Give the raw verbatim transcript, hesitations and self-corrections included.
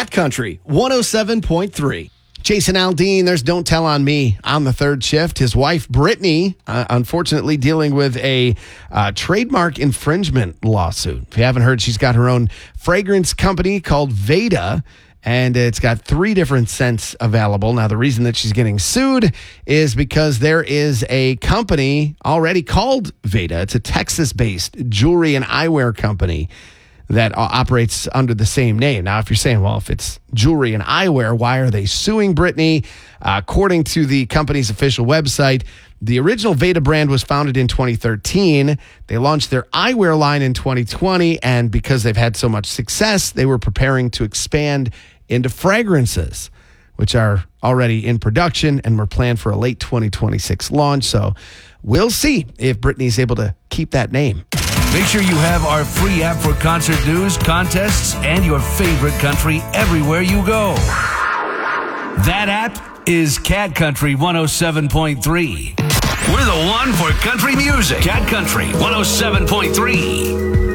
Cat Country one oh seven point three. Jason Aldean, there's Don't Tell on Me on the third shift. His wife, Brittany, uh, unfortunately dealing with a uh, trademark infringement lawsuit. If you haven't heard, she's got her own fragrance company called Veda, and it's got three different scents available. Now, the reason that she's getting sued is because there is a company already called Veda. It's a Texas-based jewelry and eyewear company that operates under the same name. Now, if you're saying, well, if it's jewelry and eyewear, why are they suing Brittany? Uh, according to the company's official website, the original Veda brand was founded in twenty thirteen. They launched their eyewear line in twenty twenty, and because they've had so much success, they were preparing to expand into fragrances, which are already in production and were planned for a late twenty twenty-six launch. So we'll see if Brittany's able to keep that name. Make sure you have our free app for concert news, contests, and your favorite country everywhere you go. That app is Cat Country one oh seven point three. We're the one for country music. Cat Country one oh seven point three.